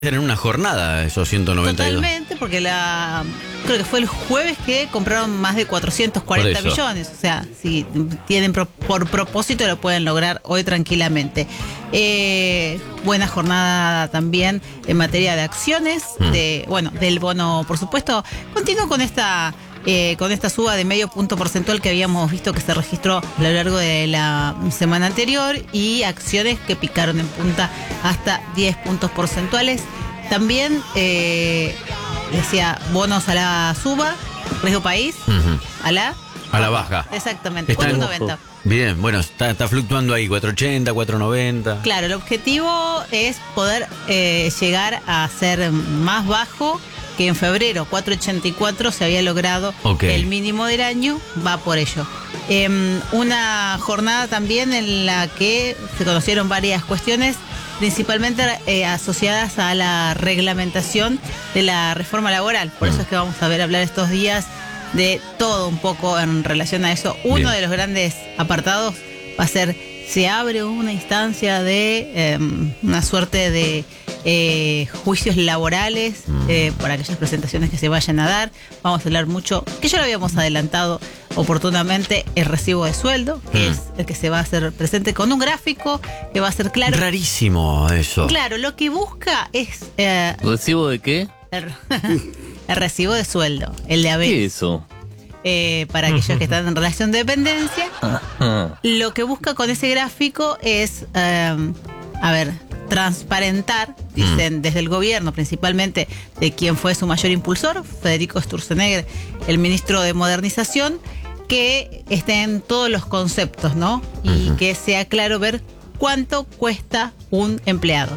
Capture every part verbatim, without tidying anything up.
En una jornada esos ciento noventa y dos. Totalmente, porque la creo que fue el jueves que compraron más de cuatrocientos cuarenta millones. O sea, si tienen pro, por propósito lo pueden lograr hoy tranquilamente. Eh, buena jornada también en materia de acciones, mm. de bueno, del bono, por supuesto. Continúo con esta eh, con esta suba de medio punto porcentual que habíamos visto que se registró a lo largo de la semana anterior, y acciones que picaron en punta hasta diez puntos porcentuales. También eh, decía bonos a la suba, riesgo país, uh-huh. a la a la baja. Exactamente, cuatro noventa. Bien, bueno, está, está fluctuando ahí, cuatro ochenta, cuatro noventa. Claro, el objetivo es poder eh, llegar a ser más bajo que en febrero. cuatro ochenta y cuatro se había logrado okay. el mínimo del año, va por ello. Eh, una jornada también en la que se conocieron varias cuestiones, principalmente eh, asociadas a la reglamentación de la reforma laboral. Por mm. eso es que vamos a ver hablar estos días de todo un poco en relación a eso. Uno Bien. de los grandes apartados va a ser, se abre una instancia de eh, una suerte de eh, juicios laborales mm. eh, para aquellas presentaciones que se vayan a dar. Vamos a hablar mucho, que ya lo habíamos adelantado oportunamente, el recibo de sueldo, que mm. es el que se va a hacer presente con un gráfico que va a ser claro. Rarísimo eso. Claro, lo que busca es... Eh, ¿Recibo de qué? El, el recibo de sueldo, el de haber. ¿Qué es eso? Eh, para aquellos que están en relación de dependencia. Lo que busca con ese gráfico es, eh, a ver, transparentar, dicen mm. desde el gobierno, principalmente de quien fue su mayor impulsor, Federico Sturzenegger, el ministro de Modernización, que estén todos los conceptos, ¿no? Y uh-huh. que sea claro ver cuánto cuesta un empleado.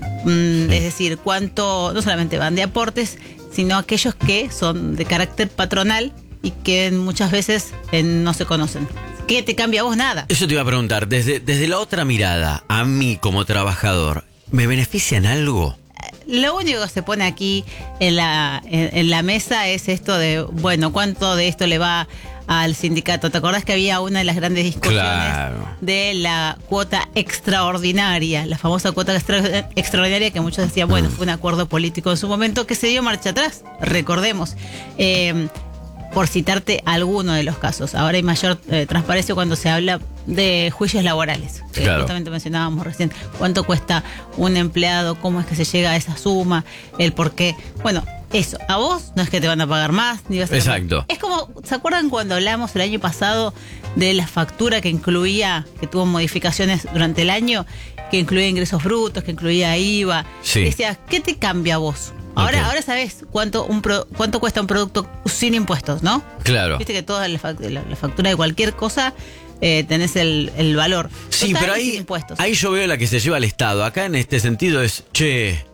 Mm, sí. Es decir, cuánto, no solamente van de aportes, sino aquellos que son de carácter patronal y que muchas veces eh, no se conocen. ¿Qué te cambia a vos? Nada. Eso te iba a preguntar, desde, desde la otra mirada, a mí como trabajador, ¿me beneficia en algo? Lo único que se pone aquí en la, en, en la mesa es esto de, bueno, ¿cuánto de esto le va al sindicato? ¿Te acordás que había una de las grandes discusiones claro. de la cuota extraordinaria, la famosa cuota extra, extraordinaria que muchos decían, bueno, mm. fue un acuerdo político en su momento que se dio marcha atrás, recordemos. Eh, por citarte alguno de los casos. Ahora hay mayor eh, transparencia cuando se habla de juicios laborales, que claro. justamente mencionábamos recién. ¿Cuánto cuesta un empleado? ¿Cómo es que se llega a esa suma? El por qué. Bueno, eso. A vos no es que te van a pagar más, ni vas a Exacto. pagar. Es como, ¿se acuerdan cuando hablamos el año pasado de la factura que incluía, que tuvo modificaciones durante el año, que incluía ingresos brutos, que incluía I V A? Sí. Decías, ¿qué te cambia a vos? Ahora, okay. ahora sabes cuánto un pro, cuánto cuesta un producto sin impuestos, ¿no? Claro. Viste que toda la, la, la factura de cualquier cosa eh, tenés el, el valor. Sí, Total, pero ahí, ahí yo veo la que se lleva al Estado. Acá en este sentido es, che...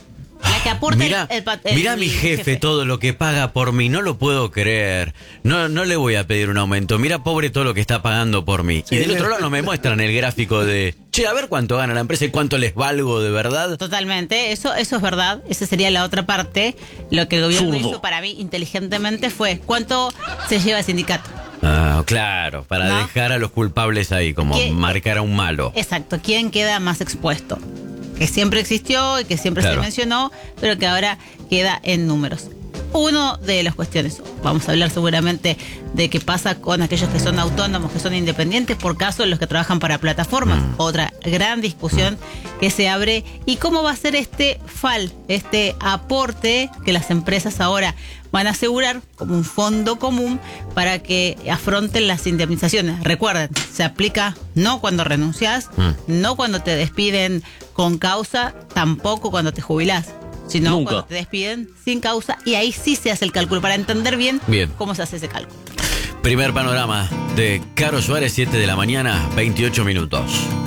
La que aporta mirá, el, el, el, mirá a mi jefe, jefe todo lo que paga por mí, no lo puedo creer. No, no le voy a pedir un aumento. Mira, pobre, todo lo que está pagando por mí. Sí, y del otro lado no me muestran el gráfico de, che, a ver cuánto gana la empresa y cuánto les valgo de verdad. Totalmente, eso, eso es verdad. Esa sería la otra parte. Lo que el gobierno Zurdo. hizo para mí inteligentemente fue cuánto se lleva el sindicato. Ah, claro, para ¿no? dejar a los culpables ahí, como ¿Qué? marcar a un malo. Exacto, ¿quién queda más expuesto? Que siempre existió y que siempre claro. se mencionó, pero que ahora queda en números. Uno de las cuestiones, vamos a hablar seguramente de qué pasa con aquellos que son autónomos, que son independientes, por caso de los que trabajan para plataformas. Mm. Otra gran discusión mm. que se abre. ¿Y cómo va a ser este F A L, este aporte que las empresas ahora van a asegurar como un fondo común para que afronten las indemnizaciones? Recuerden, se aplica no cuando renuncias, mm. no cuando te despiden con causa, tampoco cuando te jubilás, sino Nunca. cuando te despiden sin causa, y ahí sí se hace el cálculo para entender bien, bien. cómo se hace ese cálculo. Primer panorama de Caro Suárez, siete de la mañana, veintiocho minutos.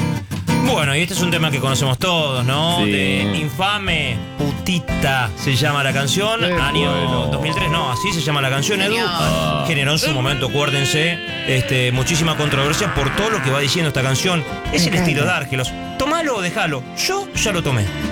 Bueno, y este es un tema que conocemos todos, ¿no? Sí. De Infame, Putita, se llama la canción. Qué Año bueno. dos mil tres, no, así se llama la canción, Edu. Ah. Generó en su momento, acuérdense, este, muchísima controversia por todo lo que va diciendo esta canción. Es el estilo de Árgelos. Tómalo o déjalo. Yo ya lo tomé.